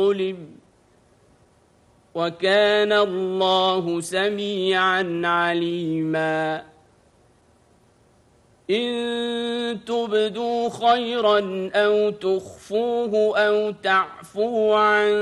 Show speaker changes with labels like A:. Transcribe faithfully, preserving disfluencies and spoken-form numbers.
A: ظُلِمَ وَكَانَ اللَّهُ سَمِيعًا عَلِيمًا إِن تُبْدُوا خَيْرًا أَوْ تُخْفُوهُ أَوْ تَعْفُوا عَن